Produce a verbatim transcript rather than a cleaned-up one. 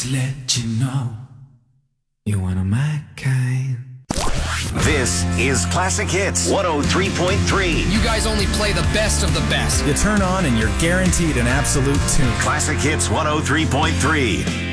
Just let you know you're one of my kind. This is Classic Hits one oh three point three. You guys only play the best of the best. You turn on and you're guaranteed an absolute tune. Classic Hits one oh three point three.